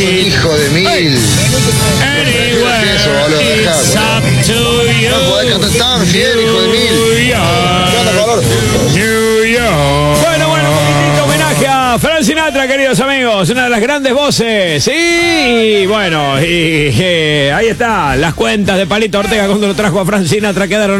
hijo de mil. Anywhere Eso, boludo, it's dejá, up to you. no podés cantar tan bien, hijo de mil. ¿Qué onda, color? New York. Bueno, un poquitito homenaje a Frank Sinatra, queridos amigos, una de las grandes voces. Sí, bueno, y ahí está, las cuentas de Palito Ortega cuando lo trajo a Frank Sinatra quedaron